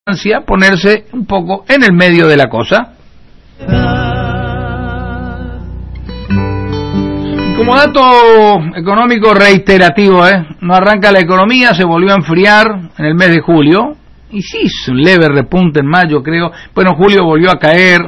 ponerse un poco en el medio de la cosa. Como dato económico reiterativo, no arranca la economía, se volvió a enfriar en el mes de julio, y sí, es un leve repunte en mayo, creo. Bueno, julio volvió a caer,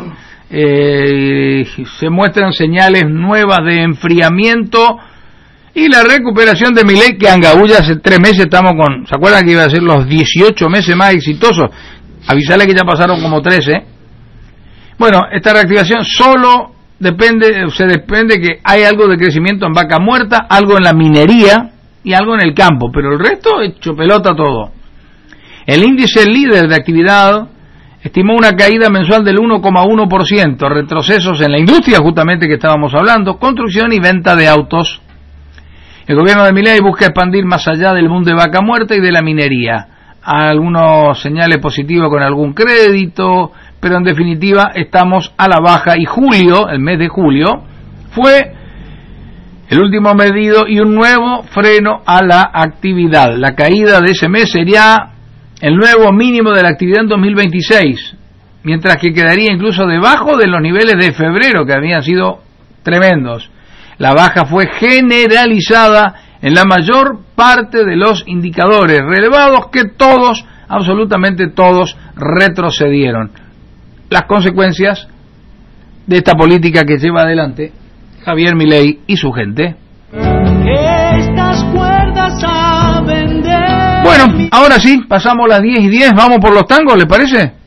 se muestran señales nuevas de enfriamiento y la recuperación de Milei, que angabulla hace 3 meses. Estamos con, ¿se acuerdan que iba a ser los 18 meses más exitosos? Avisarle que ya pasaron como 13. Bueno, esta reactivación solo se depende que hay algo de crecimiento en vaca muerta, algo en la minería y algo en el campo, pero el resto hecho pelota todo. El índice líder de actividad estimó una caída mensual del 1,1%, retrocesos en la industria justamente que estábamos hablando, construcción y venta de autos. El gobierno de Milei busca expandir más allá del mundo de vaca muerta y de la minería. Algunos señales positivos con algún crédito, pero en definitiva estamos a la baja, y julio, el mes de julio, fue el último medido y un nuevo freno a la actividad. La caída de ese mes sería el nuevo mínimo de la actividad en 2026, mientras que quedaría incluso debajo de los niveles de febrero, que habían sido tremendos. La baja fue generalizada en la mayor parte de los indicadores relevados, que todos, absolutamente todos, retrocedieron. Las consecuencias de esta política que lleva adelante Javier Milei y su gente. Estas cuerdas a vender. Bueno, ahora sí, pasamos las 10:10, vamos por los tangos, ¿le parece?